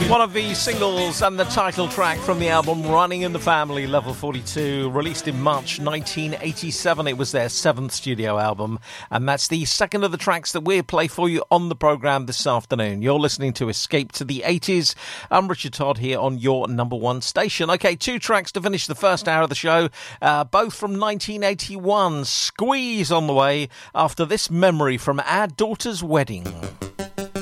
One of the singles and the title track from the album Running in the Family, Level 42, released in March 1987. It was their 7th studio album, and that's the second of the tracks that we'll play for you on the programme this afternoon. You're listening to Escape to the 80s. I'm Richard Todd here on your number one station. Okay, 2 tracks to finish the first hour of the show, both from 1981. Squeeze on the way after this memory from our daughter's wedding.